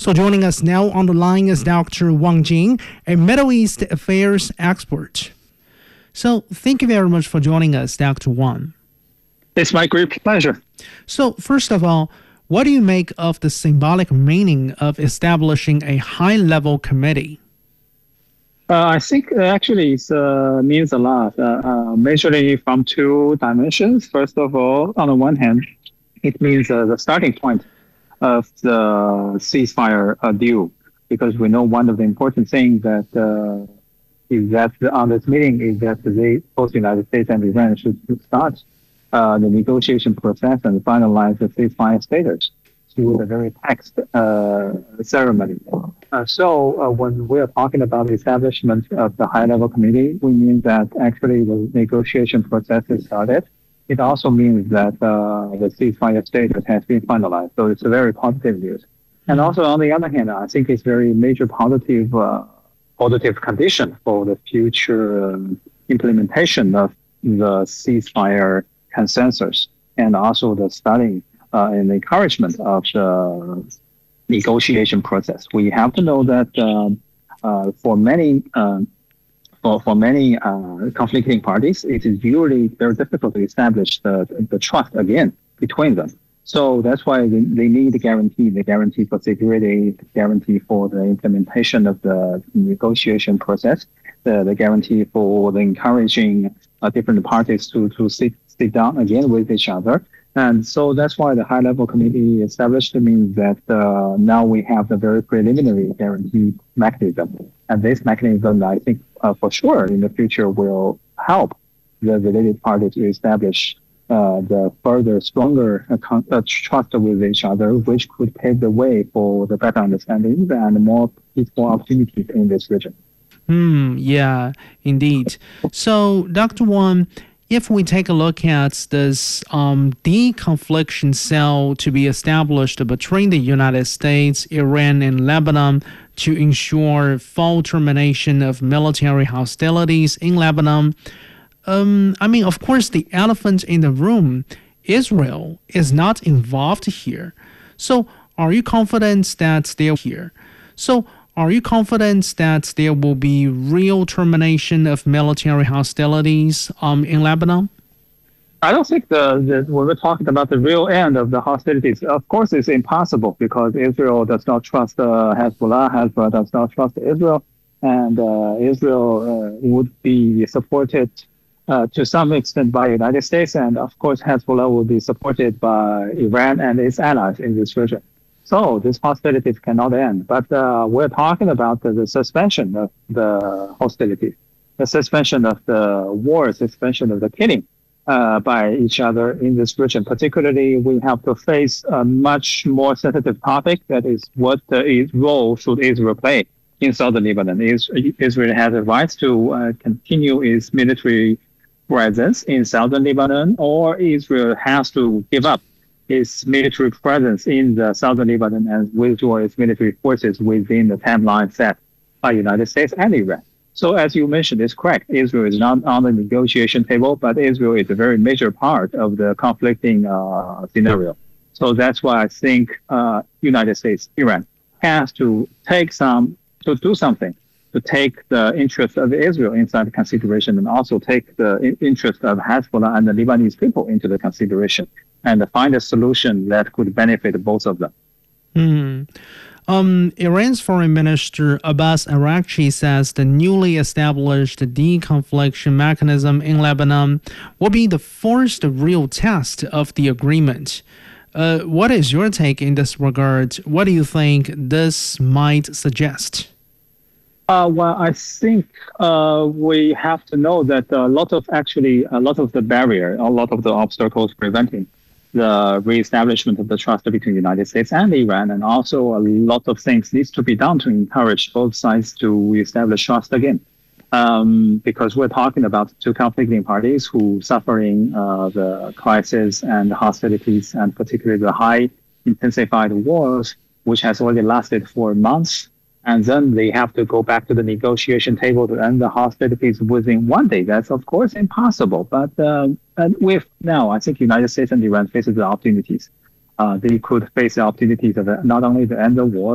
So joining us now on the line is Dr. Wang Jing, a Middle East affairs expert. So thank you very much for joining us, Dr. Wang. It's my great pleasure. So first of all, what do you make of the symbolic meaning of establishing a high-level committee? I think actually it means a lot, majorly from two dimensions. First of all, on the one hand, it means the starting point of the ceasefire deal, because we know one of the important things that is that on this meeting is that both the United States and Iran should start the negotiation process and finalize the ceasefire status through the very text ceremony. So when we are talking about the establishment of the high-level committee, we mean that actually the negotiation process is started. It also means that the ceasefire status has been finalized. So it's a very positive news. And also on the other hand, I think it's very major positive condition for the future implementation of the ceasefire consensus, and also the studying and encouragement of the negotiation process. We have to know that for many conflicting parties, it is usually very difficult to establish the trust again between them. So that's why they need the guarantee for security, the guarantee for the implementation of the negotiation process, the guarantee for the encouraging different parties to sit down again with each other. And so that's why the high-level committee established means that now we have the very preliminary guarantee mechanism. And this mechanism, I think, for sure, in the future will help the related parties to establish the further stronger trust with each other, which could pave the way for the better understanding and more peaceful opportunities in this region. Yeah, indeed. So, Dr. Wang, if we take a look at this deconfliction cell to be established between the United States, Iran, and Lebanon to ensure full termination of military hostilities in Lebanon, of course, the elephant in the room, Israel, is not involved here. So are you confident that there will be real termination of military hostilities in Lebanon? I don't think when we're talking about the real end of the hostilities, of course it's impossible because Israel does not trust Hezbollah does not trust Israel, and Israel would be supported to some extent by the United States, and of course Hezbollah will be supported by Iran and its allies in this region. So these hostilities cannot end. But we're talking about the suspension of the hostilities, the suspension of the war, suspension of the killing by each other in this region. Particularly, we have to face a much more sensitive topic, that is what role should Israel play in southern Lebanon. Israel has a right to continue its military presence in southern Lebanon, or Israel has to give up its military presence in the southern Lebanon and withdraw its military forces within the timeline set by the United States and Iran. So as you mentioned, it's correct. Israel is not on the negotiation table, but Israel is a very major part of the conflicting scenario. So that's why I think United States, Iran, has to do something to take the interest of Israel inside consideration, and also take the interest of Hezbollah and the Lebanese people into the consideration, and find a solution that could benefit both of them. Iran's Foreign Minister Abbas Araghchi says the newly established deconfliction mechanism in Lebanon will be the first real test of the agreement. What is your take in this regard? What do you think this might suggest? Well, I think we have to know that a lot of the barrier, a lot of the obstacles preventing the reestablishment of the trust between the United States and Iran, and also a lot of things needs to be done to encourage both sides to reestablish trust again. Because we're talking about two conflicting parties who suffering the crisis and the hostilities, and particularly the high intensified wars, which has already lasted for months. And then they have to go back to the negotiation table to end the hostilities within one day. That's, of course, impossible. But with now, I think United States and Iran faces the opportunities. They could face the opportunities of not only to end the war,